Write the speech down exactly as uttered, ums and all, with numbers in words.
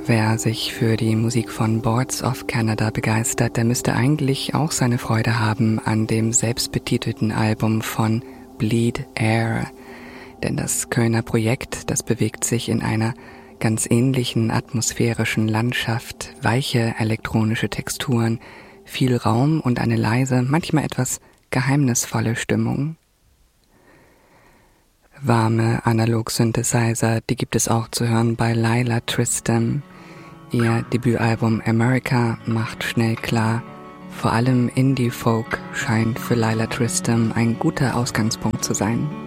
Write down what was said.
Wer sich für die Musik von Boards of Canada begeistert, der müsste eigentlich auch seine Freude haben an dem selbstbetitelten Album von Bleed Air. Denn das Kölner Projekt, das bewegt sich in einer ganz ähnlichen atmosphärischen Landschaft, weiche elektronische Texturen, viel Raum und eine leise, manchmal etwas geheimnisvolle Stimmung. Warme Analog-Synthesizer, die gibt es auch zu hören bei Lila Tristram. Ihr Debütalbum America macht schnell klar, vor allem Indie-Folk scheint für Lila Tristram ein guter Ausgangspunkt zu sein.